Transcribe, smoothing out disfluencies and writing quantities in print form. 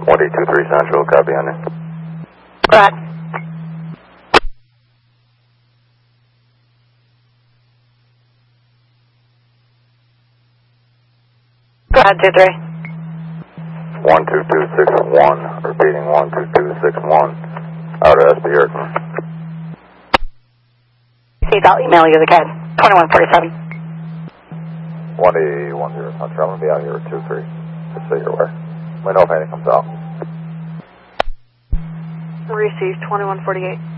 1823 Central, copy on you. Go ahead. Go ahead, 23. 12261, repeating 12261, out of SB Aircraft. See, I'll email you the CAD. 2147. 1810 Central, I'm going to be out here at 23, just so you're aware. Let me know if anything comes out. Received 2148.